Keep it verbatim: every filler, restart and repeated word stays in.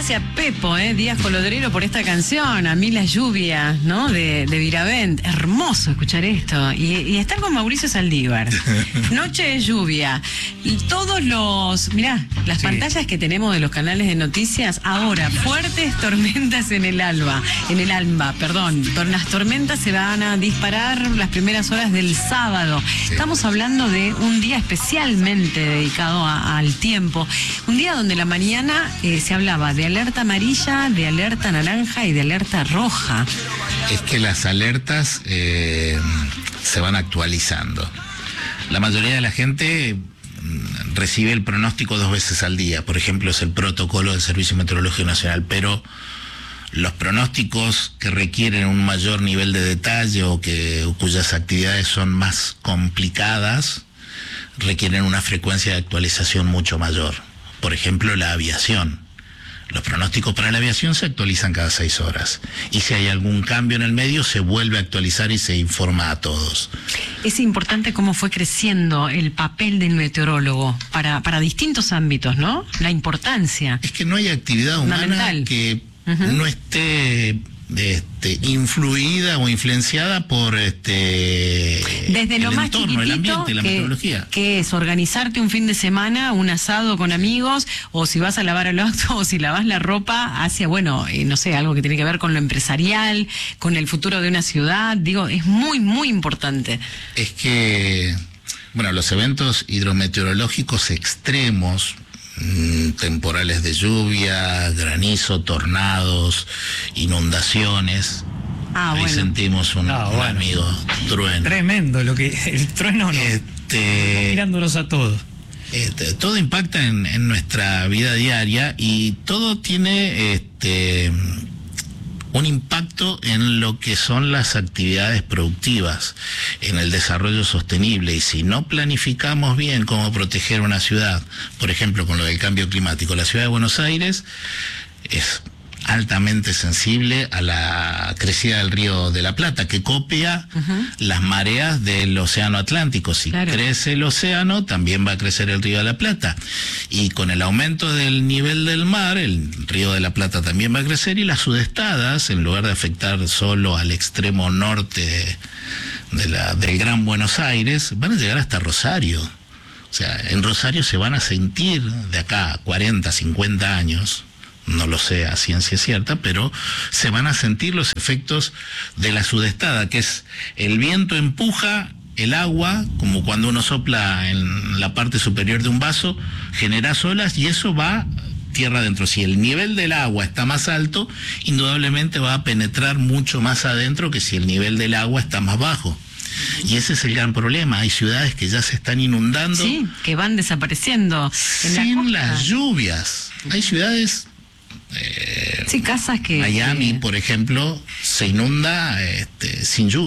Gracias, Pepo, eh, Díaz Colodrero, por esta canción. A mí la lluvia, ¿no? De, de Viravent. Hermoso escuchar esto. Y, y estar con Mauricio Saldívar. Noche de lluvia. Y todos los... Mirá, las sí. pantallas que tenemos de los canales de noticias. Ahora, fuertes tormentas en el alba. En el alba, perdón. Las tormentas se van a disparar las primeras horas del sábado. Sí. Estamos hablando de un día especialmente dedicado a, al tiempo. Un día donde la mañana eh, se hablaba de alerta amarilla, de alerta naranja y de alerta roja. Es que las alertas eh, se van actualizando. La mayoría de la gente recibe el pronóstico dos veces al día. Por ejemplo, es el protocolo del Servicio Meteorológico Nacional, pero los pronósticos que requieren un mayor nivel de detalle o que o cuyas actividades son más complicadas requieren una frecuencia de actualización mucho mayor. Por ejemplo, la aviación. Los pronósticos para la aviación se actualizan cada seis horas. Y si hay algún cambio en el medio, se vuelve a actualizar y se informa a todos. Es importante cómo fue creciendo el papel del meteorólogo para, para distintos ámbitos, ¿no? La importancia. Es que no hay actividad humana que uh-huh. no esté este, influida o influenciada por este desde lo el más entorno, el ambiente, la que, meteorología. Que es organizarte un fin de semana, un asado con amigos, o si vas a lavar el auto, o si lavas la ropa, hacia, bueno, eh, no sé, algo que tiene que ver con lo empresarial, con el futuro de una ciudad. Digo, es muy, muy importante. Es que, bueno, los eventos hidrometeorológicos extremos, temporales de lluvia, granizo, tornados, inundaciones. Ah, Ahí bueno. sentimos un, ah, un bueno. amigo trueno. Tremendo lo que el trueno no. Este, mirándonos a todos. Este, todo impacta en, en nuestra vida diaria y todo tiene este un impacto en lo que son las actividades productivas, en el desarrollo sostenible. Y si no planificamos bien cómo proteger una ciudad, por ejemplo, con lo del cambio climático, la ciudad de Buenos Aires es altamente sensible a la crecida del río de la Plata, que copia uh-huh. las mareas del océano Atlántico. Si claro. crece el océano, también va a crecer el río de la Plata. Y con el aumento del nivel del mar, el río de la Plata también va a crecer, y las sudestadas, en lugar de afectar solo al extremo norte de la, del Gran Buenos Aires, van a llegar hasta Rosario. O sea, en Rosario se van a sentir de acá a cuarenta, cincuenta años, no lo sé a ciencia cierta, pero se van a sentir los efectos de la sudestada, que es el viento empuja el agua, como cuando uno sopla en la parte superior de un vaso, genera olas y eso va tierra adentro. Si el nivel del agua está más alto, indudablemente va a penetrar mucho más adentro que si el nivel del agua está más bajo. Y ese es el gran problema. Hay ciudades que ya se están inundando. Sí, que van desapareciendo en sin la las lluvias. Hay ciudades... Eh, sí, casas que... Miami, que... por ejemplo, se inunda este, sin lluvia.